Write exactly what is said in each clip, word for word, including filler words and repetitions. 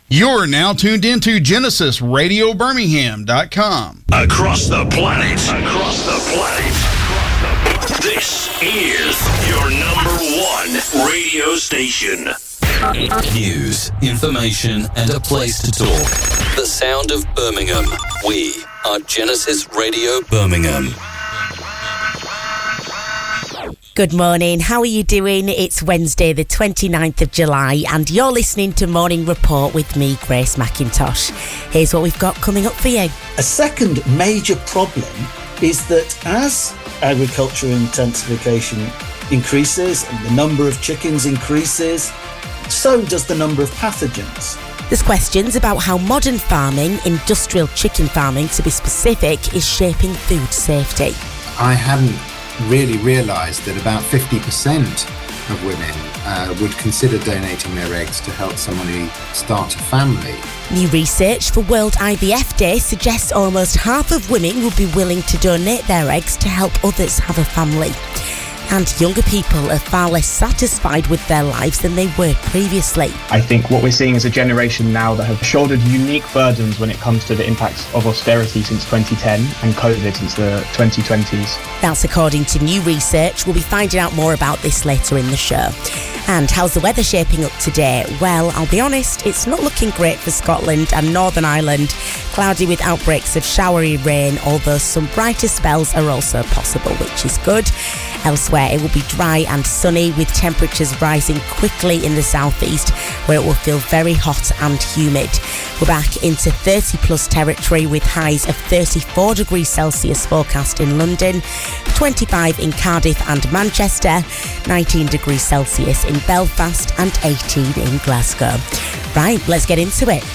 You're now tuned into Genesis Radio Birmingham dot com. Across the planet. Across the planet. This is your number one radio station. News, information, and a place to talk. The sound of Birmingham. We are Genesis Radio Birmingham. Good morning, how are you doing? It's Wednesday the twenty-ninth of July and you're listening to Morning Report with me, Grace McIntosh. Here's what we've got coming up for you. A second major problem is that as agriculture intensification increases and the number of chickens increases, so does the number of pathogens. There's questions about how modern farming, industrial chicken farming to be specific, is shaping food safety. I hadn't really realised that about fifty percent of women uh, would consider donating their eggs to help somebody start a family. New research for World I V F Day suggests almost half of women would be willing to donate their eggs to help others have a family. And younger people are far less satisfied with their lives than they were previously. I think what we're seeing is a generation now that have shouldered unique burdens when it comes to the impacts of austerity since twenty ten and COVID since the twenty twenties. That's according to new research. We'll be finding out more about this later in the show. And how's the weather shaping up today? Well, I'll be honest, it's not looking great for Scotland and Northern Ireland. Cloudy with outbreaks of showery rain, although some brighter spells are also possible, which is good. Elsewhere, it will be dry and sunny with temperatures rising quickly in the southeast, where it will feel very hot and humid. We're back into thirty plus territory with highs of thirty-four degrees Celsius forecast in London, twenty-five in Cardiff and Manchester, nineteen degrees Celsius in Belfast and eighteen in Glasgow. Right, let's get into it.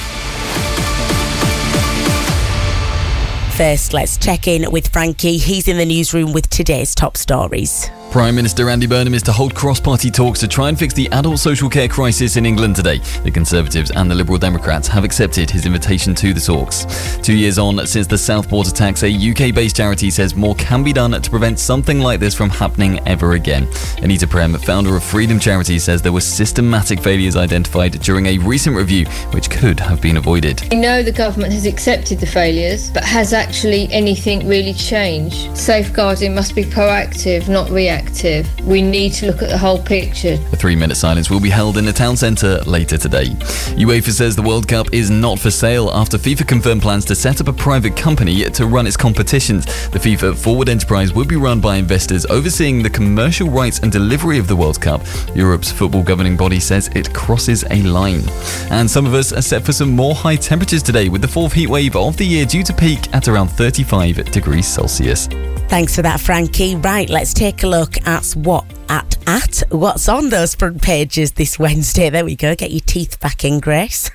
First, let's check in with Frankie. He's in the newsroom with today's top stories. Prime Minister Andy Burnham is to hold cross-party talks to try and fix the adult social care crisis in England today. The Conservatives and the Liberal Democrats have accepted his invitation to the talks. Two years on since the Southport attacks, a U K-based charity says more can be done to prevent something like this from happening ever again. Anita Prem, founder of Freedom Charity, says there were systematic failures identified during a recent review which could have been avoided. We know the government has accepted the failures, but has actually anything really changed? Safeguarding must be proactive, not reactive. We need to look at the whole picture. A three-minute silence will be held in the town centre later today. UEFA says the World Cup is not for sale after FIFA confirmed plans to set up a private company to run its competitions. The FIFA Forward enterprise will be run by investors overseeing the commercial rights and delivery of the World Cup. Europe's football governing body says it crosses a line. And some of us are set for some more high temperatures today, with the fourth heat wave of the year due to peak at around thirty-five degrees Celsius. Thanks for that, Frankie. Right, let's take a look at what at at what's on those front pages this Wednesday. There we go. Get your teeth back in, Grace.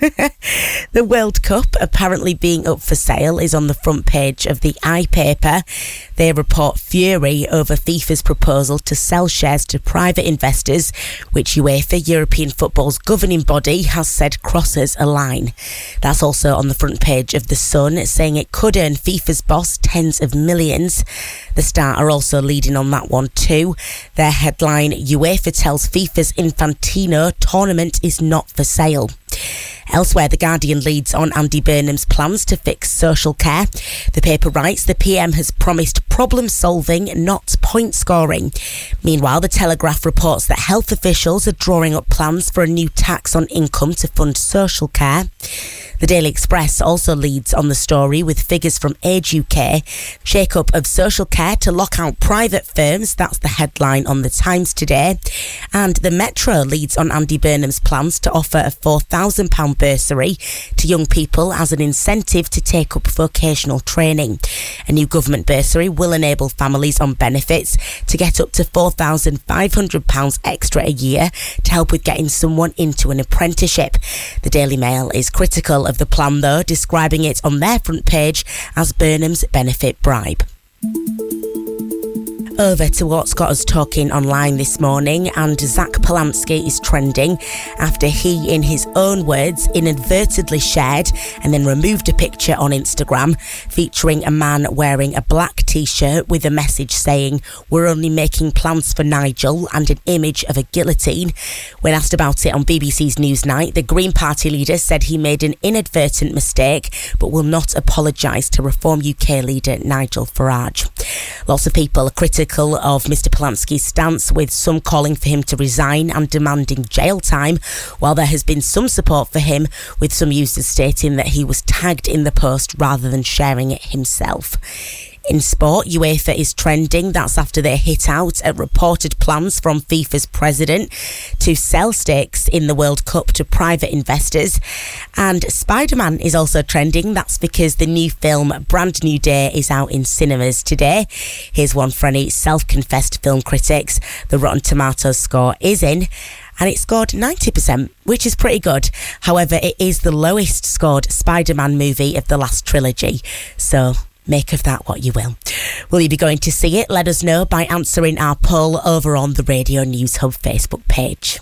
The World Cup apparently being up for sale is on the front page of the iPaper. They report fury over FIFA's proposal to sell shares to private investors, which UEFA, European football's governing body, has said crosses a line. That's also on the front page of The Sun, saying it could earn FIFA's boss tens of millions. The Star are also leading on that one too. Their headline, UEFA tells FIFA's Infantino tournament is not for sale. Elsewhere, The Guardian leads on Andy Burnham's plans to fix social care. The paper writes the P M has promised problem solving, not point scoring. Meanwhile, The Telegraph reports that health officials are drawing up plans for a new tax on income to fund social care. The Daily Express also leads on the story with figures from Age U K. Shake-up of social care to lock out private firms, that's the headline on the Times today. And the Metro leads on Andy Burnham's plans to offer a four thousand pounds bursary to young people as an incentive to take up vocational training. A new government bursary will enable families on benefits to get up to four thousand five hundred pounds extra a year to help with getting someone into an apprenticeship. The Daily Mail is critical of the plan, though, describing it on their front page as Burnham's benefit bribe. Over to what's got us talking online this morning, and Zach Polanski is trending after he, in his own words, inadvertently shared and then removed a picture on Instagram featuring a man wearing a black t-shirt with a message saying, "We're only making plans for Nigel," and an image of a guillotine. When asked about it on B B C's Newsnight, the Green Party leader said he made an inadvertent mistake but will not apologise to Reform U K leader Nigel Farage. Lots of people are critical of Mister Polanski's stance, with some calling for him to resign and demanding jail time, while there has been some support for him, with some users stating that he was tagged in the post rather than sharing it himself. In sport, UEFA is trending. That's after they hit out at reported plans from FIFA's president to sell stakes in the World Cup to private investors. And Spider-Man is also trending. That's because the new film Brand New Day is out in cinemas today. Here's one for any self-confessed film critics. The Rotten Tomatoes score is in, and it scored ninety percent, which is pretty good. However, it is the lowest scored Spider-Man movie of the last trilogy. So make of that what you will. Will you be going to see it? Let us know by answering our poll over on the Radio News Hub Facebook page.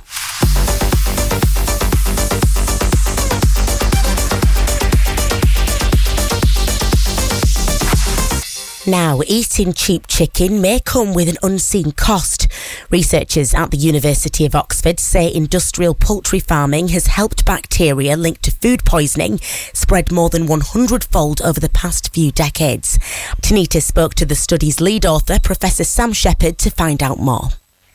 Now, eating cheap chicken may come with an unseen cost. Researchers at the University of Oxford say industrial poultry farming has helped bacteria linked to food poisoning spread more than one hundred fold over the past few decades. Tanita spoke to the study's lead author, Professor Sam Shepherd, to find out more.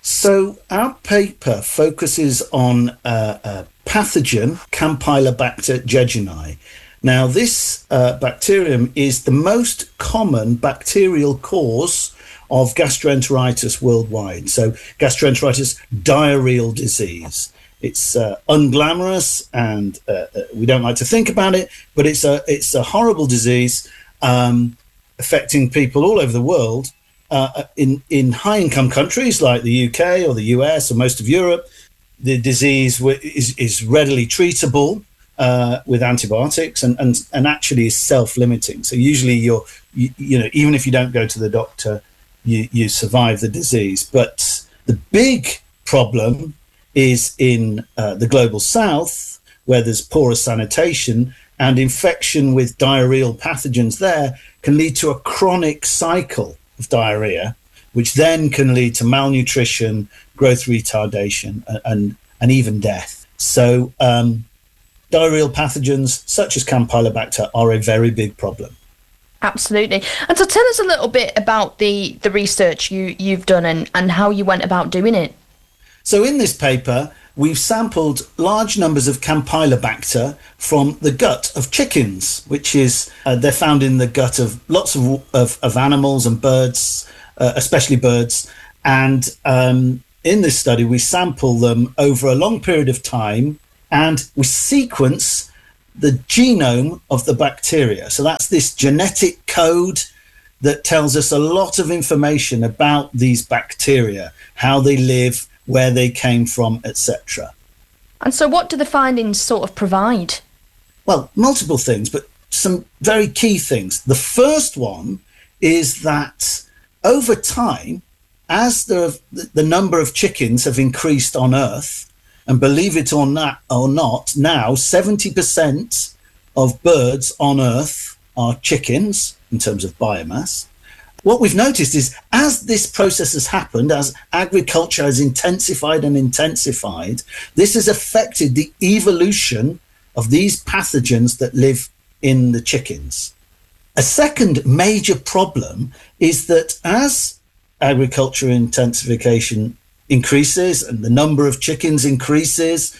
So our paper focuses on uh, a pathogen, Campylobacter jejuni. Now, this uh, bacterium is the most common bacterial cause of gastroenteritis worldwide. So gastroenteritis, diarrheal disease. It's uh, unglamorous, and uh, we don't like to think about it, but it's a it's a horrible disease um, affecting people all over the world. Uh, in, in high-income countries like the U K or the U S or most of Europe, the disease w- is, is readily treatable Uh, with antibiotics, and, and, and actually is self-limiting. So usually you're, you, you know, even if you don't go to the doctor, you, you survive the disease. But the big problem is in uh, the global south, where there's poorer sanitation, and infection with diarrheal pathogens there can lead to a chronic cycle of diarrhea, which then can lead to malnutrition, growth retardation, and, and, and even death. So, um, diarrheal pathogens such as Campylobacter are a very big problem. Absolutely. And so tell us a little bit about the, the research you, you've done and, and how you went about doing it. So in this paper, we've sampled large numbers of Campylobacter from the gut of chickens, which is, uh, they're found in the gut of lots of, of, of animals and birds, uh, especially birds. And um, in this study, we sample them over a long period of time, and we sequence the genome of the bacteria. So that's this genetic code that tells us a lot of information about these bacteria, how they live, where they came from, et cetera. And so what do the findings sort of provide? Well, multiple things, but some very key things. The first one is that over time, as the, the number of chickens have increased on Earth, and believe it or not, or not, now seventy percent of birds on Earth are chickens in terms of biomass. What we've noticed is as this process has happened, as agriculture has intensified and intensified, this has affected the evolution of these pathogens that live in the chickens. A second major problem is that as agriculture intensification increases and the number of chickens increases,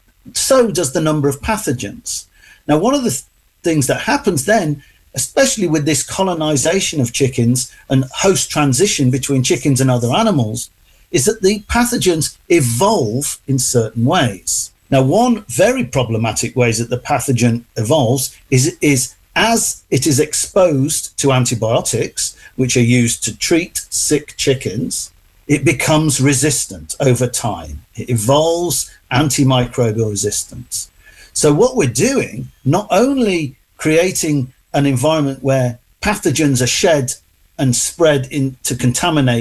so does the number of pathogens. Now, one of the th- things that happens then, especially with this colonization of chickens and host transition between chickens and other animals, is that the pathogens evolve in certain ways. Now, one very problematic way that the pathogen evolves is, is as it is exposed to antibiotics, which are used to treat sick chickens, it becomes resistant over time. It evolves antimicrobial resistance. So what we're doing, not only creating an environment where pathogens are shed and spread in to contaminate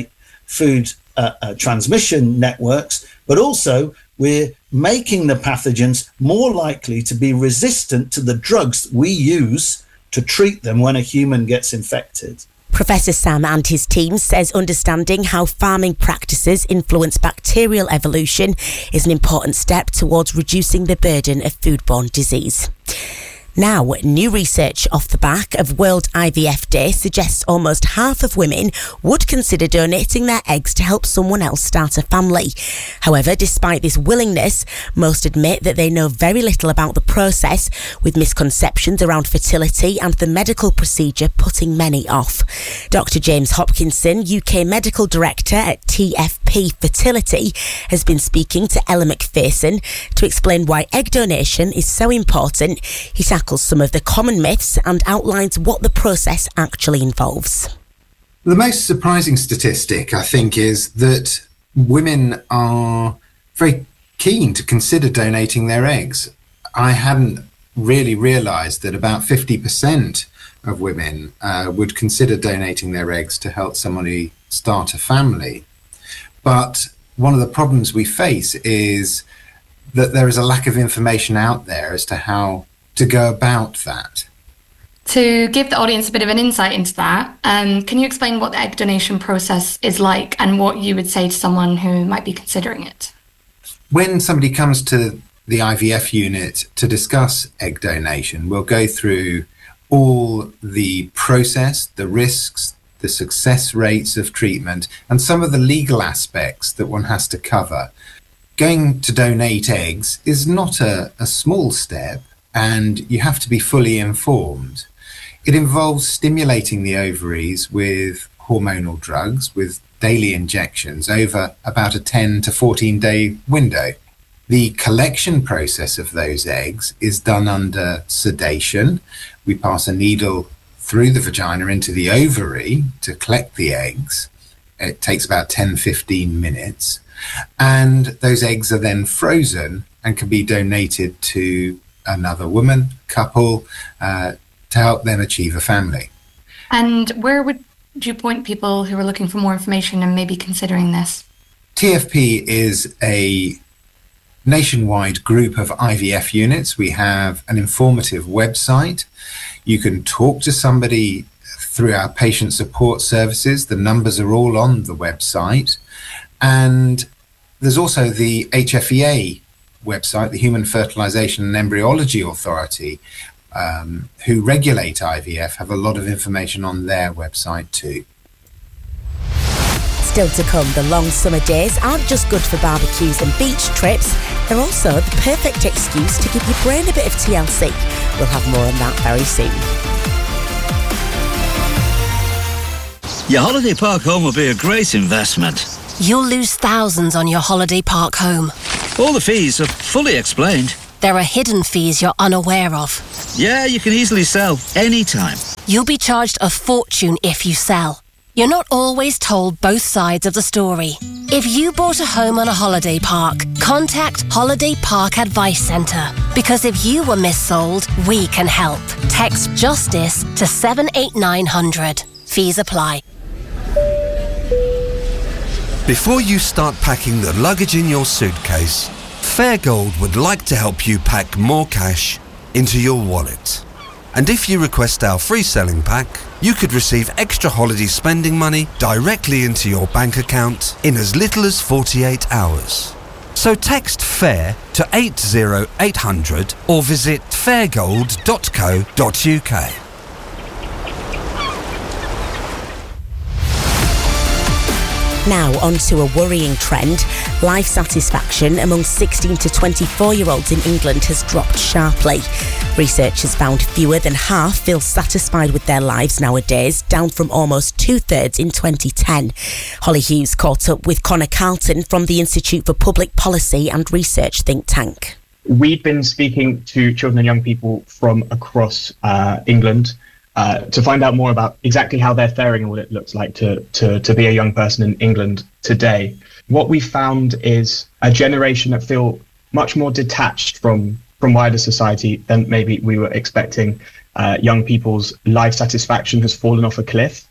food uh, uh, transmission networks, but also we're making the pathogens more likely to be resistant to the drugs we use to treat them when a human gets infected. Professor Sam and his team says understanding how farming practices influence bacterial evolution is an important step towards reducing the burden of foodborne disease. Now, new research off the back of World I V F Day suggests almost half of women would consider donating their eggs to help someone else start a family. However, despite this willingness, most admit that they know very little about the process, with misconceptions around fertility and the medical procedure putting many off. Doctor James Hopkinson, U K Medical Director at T F P Fertility, has been speaking to Ella McPherson to explain why egg donation is so important. He tackles some of the common myths and outlines what the process actually involves. The most surprising statistic, I think, is that women are very keen to consider donating their eggs. I hadn't really realised that about fifty percent of women uh, would consider donating their eggs to help somebody start a family. But one of the problems we face is that there is a lack of information out there as to how to go about that. To give the audience a bit of an insight into that, um, can you explain what the egg donation process is like and what you would say to someone who might be considering it? When somebody comes to the I V F unit to discuss egg donation, we'll go through all the process, the risks, the success rates of treatment, and some of the legal aspects that one has to cover. Going to donate eggs is not a, a small step, and you have to be fully informed. It involves stimulating the ovaries with hormonal drugs, with daily injections over about a ten to fourteen day window. The collection process of those eggs is done under sedation. We pass a needle through the vagina into the ovary to collect the eggs. It takes about ten to fifteen minutes. And those eggs are then frozen and can be donated to another woman, couple, uh, to help them achieve a family. And where would you point people who are looking for more information and maybe considering this? T F P is a nationwide group of I V F units. We have an informative website. You can talk to somebody through our patient support services. The numbers are all on the website. And there's also the H F E A website, the Human Fertilization and Embryology Authority, um, who regulate I V F, have a lot of information on their website too. Still to come, the long summer days aren't just good for barbecues and beach trips, they're also the perfect excuse to give your brain a bit of T L C. We'll have more on that very soon. Your holiday park home will be a great investment. You'll lose thousands on your holiday park home. All the fees are fully explained. There are hidden fees you're unaware of. Yeah, you can easily sell anytime. You'll be charged a fortune if you sell. You're not always told both sides of the story. If you bought a home on a holiday park, contact Holiday Park Advice Centre. Because if you were missold, we can help. Text JUSTICE to seven eight nine hundred. Fees apply. Before you start packing the luggage in your suitcase, Fairgold would like to help you pack more cash into your wallet. And if you request our free selling pack, you could receive extra holiday spending money directly into your bank account in as little as forty-eight hours. So text FAIR to eight zero eight hundred or visit fairgold dot co dot uk. Now on to a worrying trend. Life satisfaction among sixteen to twenty-four year olds in England has dropped sharply. Researchers found fewer than half feel satisfied with their lives nowadays, down from almost two-thirds in twenty ten. Holly Hughes caught up with Connor Carlton from the Institute for Public Policy and Research think tank. We've been speaking to children and young people from across uh, England Uh, to find out more about exactly how they're faring and what it looks like to, to, to be a young person in England today. What we found is a generation that feel much more detached from, from wider society than maybe we were expecting. Uh, young people's life satisfaction has fallen off a cliff.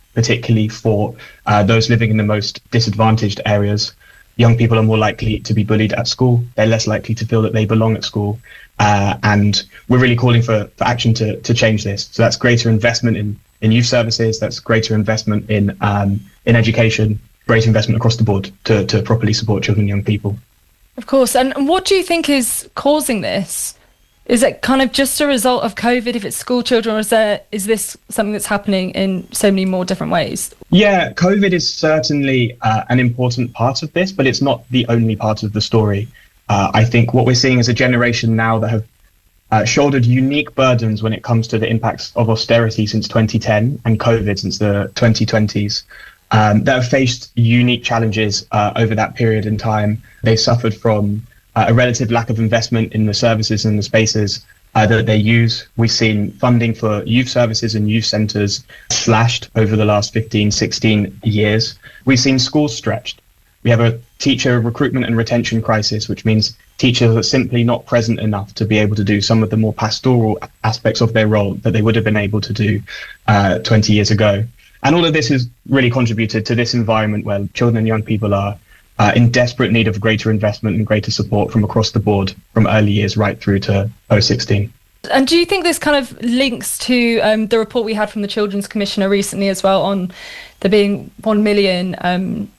particularly for uh, those living in the most disadvantaged areas. Young people are more likely to be bullied at school. They're less likely to feel that they belong at school. Uh, and we're really calling for, for action to, to change this. So that's greater investment in, in youth services, that's greater investment in um, in education, greater investment across the board to, to properly support children and young people. Of course. And what do you think is causing this? Is it kind of just a result of COVID if it's school children, or is there is this something that's happening in so many more different ways? Yeah, COVID is certainly uh, an important part of this, but it's not the only part of the story. Uh, I think what we're seeing is a generation now that have uh, shouldered unique burdens when it comes to the impacts of austerity since twenty ten and COVID since the twenty twenties. Um, that have faced unique challenges uh, over that period in time. They suffered from uh, a relative lack of investment in the services and the spaces uh, that they use. We've seen funding for youth services and youth centres slashed over the last fifteen, sixteen years. We've seen schools stretched. We have a teacher recruitment and retention crisis, which means teachers are simply not present enough to be able to do some of the more pastoral aspects of their role that they would have been able to do uh, twenty years ago. And all of this has really contributed to this environment where children and young people are uh, in desperate need of greater investment and greater support from across the board, from early years right through to post sixteen. And do you think this kind of links to um, the report we had from the Children's Commissioner recently as well on there being one million um,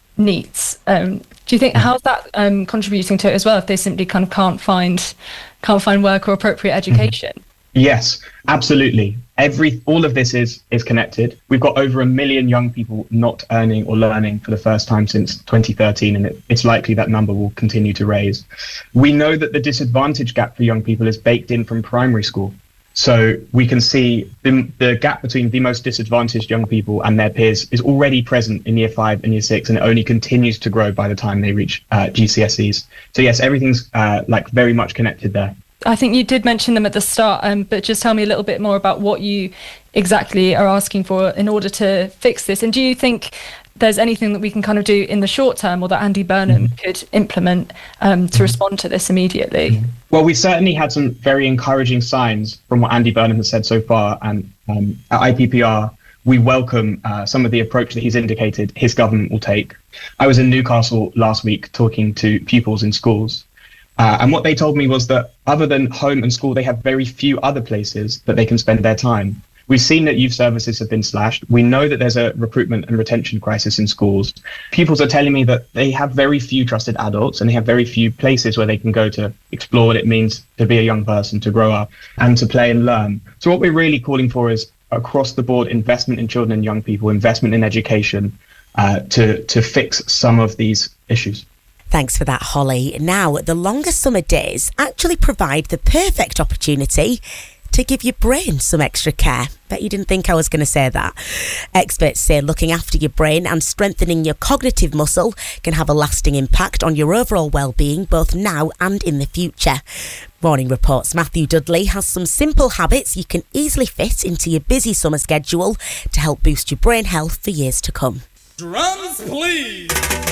NEETs? Um, do you think, how's that um, contributing to it as well, if they simply kind of can't find can't find work or appropriate education? Mm-hmm. Yes, absolutely. Every all of this is is connected. We've got over a million young people not earning or learning for the first time since twenty thirteen, and it, it's likely that number will continue to raise. We know that the disadvantage gap for young people is baked in from primary school. So we can see the, the gap between the most disadvantaged young people and their peers is already present in year five and year six, and it only continues to grow by the time they reach uh, G C S Es. So yes, everything's uh, like very much connected there. I think you did mention them at the start, um, but just tell me a little bit more about what you exactly are asking for in order to fix this. And do you think there's anything that we can kind of do in the short term, or that Andy Burnham mm-hmm. could implement um, to mm-hmm. respond to this immediately? Mm-hmm. Well, we've certainly had some very encouraging signs from what Andy Burnham has said so far. And um, at I P P R, we welcome uh, some of the approach that he's indicated his government will take. I was in Newcastle last week talking to pupils in schools. Uh, and what they told me was that other than home and school, they have very few other places that they can spend their time. We've seen that youth services have been slashed. We know that there's a recruitment and retention crisis in schools. Pupils are telling me that they have very few trusted adults, and they have very few places where they can go to explore what it means to be a young person, to grow up and to play and learn. So what we're really calling for is across the board investment in children and young people, investment in education uh, to, to fix some of these issues. Thanks for that, Holly. Now, the longer summer days actually provide the perfect opportunity to give your brain some extra care. Bet you didn't think I was going to say that. Experts say looking after your brain and strengthening your cognitive muscle can have a lasting impact on your overall well-being, both now and in the future. Morning Report's Matthew Dudley has some simple habits you can easily fit into your busy summer schedule to help boost your brain health for years to come. Drums, please!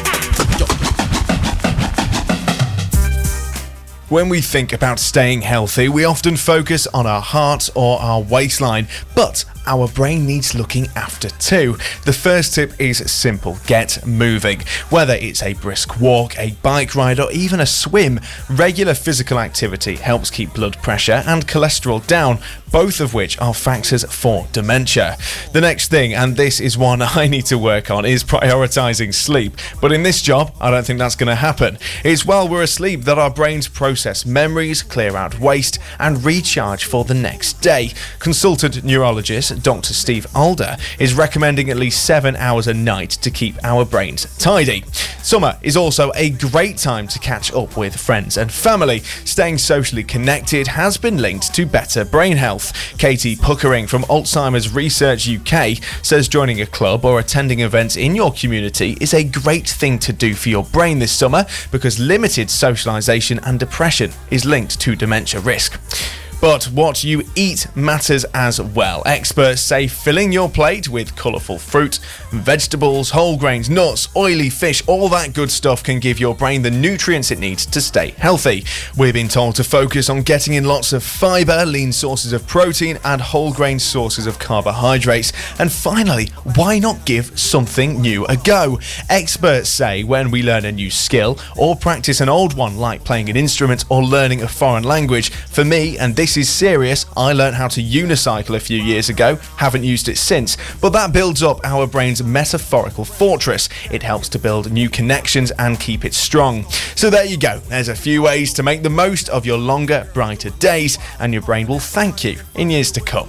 When we think about staying healthy, we often focus on our heart or our waistline, but our brain needs looking after too. The first tip is simple: get moving. Whether it's a brisk walk, a bike ride, or even a swim, regular physical activity helps keep blood pressure and cholesterol down, both of which are factors for dementia. The next thing, and this is one I need to work on, is prioritizing sleep. But in this job, I don't think that's going to happen. It's while we're asleep that our brains process memories, clear out waste, and recharge for the next day. Consultant neurologist Doctor Steve Alder is recommending at least seven hours a night to keep our brains tidy. Summer is also a great time to catch up with friends and family. Staying socially connected has been linked to better brain health. Katie Puckering from Alzheimer's Research U K says joining a club or attending events in your community is a great thing to do for your brain this summer, because limited socialisation and depression is linked to dementia risk. But what you eat matters as well. Experts say filling your plate with colourful fruit, vegetables, whole grains, nuts, oily fish, all that good stuff can give your brain the nutrients it needs to stay healthy. We've been told to focus on getting in lots of fibre, lean sources of protein and whole grain sources of carbohydrates. And finally, why not give something new a go? Experts say when we learn a new skill or practice an old one like playing an instrument or learning a foreign language. For me, and this is serious, I learned how to unicycle a few years ago, haven't used it since, but that builds up our brain's metaphorical fortress. It helps to build new connections and keep it strong. So there you go, there's a few ways to make the most of your longer, brighter days, and your brain will thank you in years to come.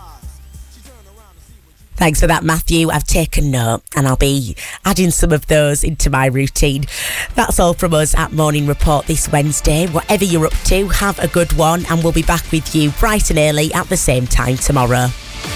Thanks for that, Matthew. I've taken note and I'll be adding some of those into my routine. That's all from us at Morning Report this Wednesday. Whatever you're up to, have a good one, and we'll be back with you bright and early at the same time tomorrow.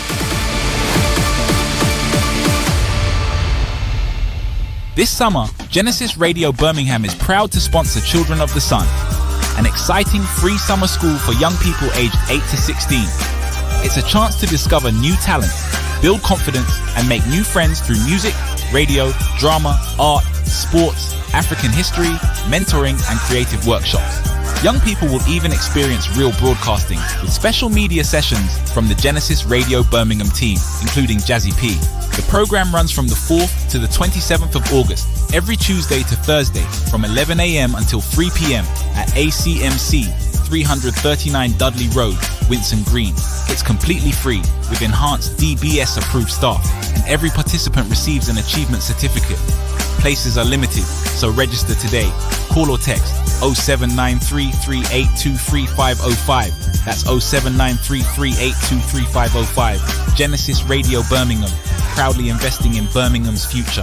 This summer, Genesis Radio Birmingham is proud to sponsor Children of the Sun, an exciting free summer school for young people aged eight to sixteen. It's a chance to discover new talent, build confidence, and make new friends through music, radio, drama, art, sports, African history, mentoring, and creative workshops. Young people will even experience real broadcasting with special media sessions from the Genesis Radio Birmingham team, including Jazzy P. The program runs from the fourth to the twenty-seventh of August, every Tuesday to Thursday from eleven a.m. until three p.m. at A C M C, three thirty-nine Dudley Road, Winson Green. It's completely free with enhanced D B S approved staff, and every participant receives an achievement certificate. Places are limited, so register today. Call or text oh seven nine three, three eight two, three five oh five. That's oh seven nine three, three eight two, three five oh five. Genesis Radio Birmingham, proudly investing in Birmingham's future.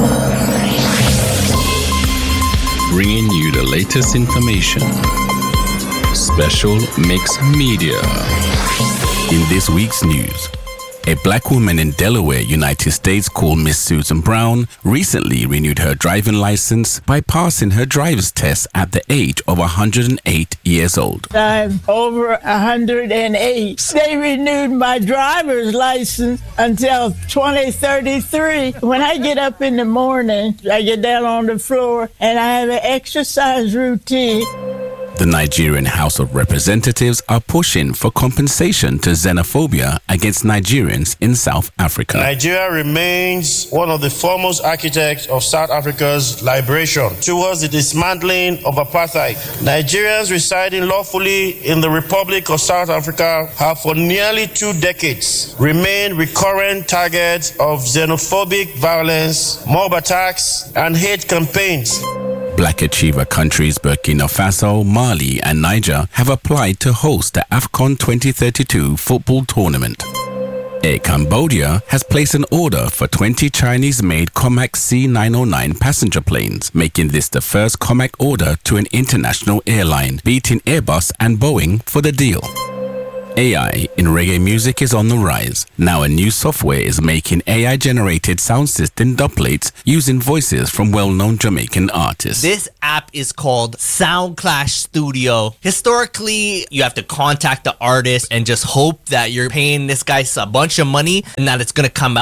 Bringing you the latest information. Special Mix Media. In this week's news, a black woman in Delaware, United States, called Miss Susan Brown recently renewed her driving license by passing her driver's test at the age of one hundred eight years old. I'm over one hundred eight. They renewed my driver's license until twenty thirty-three. When I get up in the morning, I get down on the floor and I have an exercise routine. The Nigerian House of Representatives are pushing for compensation to xenophobia against Nigerians in South Africa. Nigeria remains one of the foremost architects of South Africa's liberation towards the dismantling of apartheid. Nigerians residing lawfully in the Republic of South Africa have for nearly two decades remained recurrent targets of xenophobic violence, mob attacks, and hate campaigns. Black Achiever countries Burkina Faso, Mali, and Niger have applied to host the AFCON twenty thirty-two football tournament. Air Cambodia has placed an order for twenty Chinese-made Comac C nine oh nine passenger planes, making this the first Comac order to an international airline, beating Airbus and Boeing for the deal. A I in reggae music is on the rise. Now a new software is making A I-generated sound system dubplates using voices from well-known Jamaican artists. This app is called SoundClash Studio. Historically, you have to contact the artist and just hope that you're paying this guy a bunch of money and that it's going to come out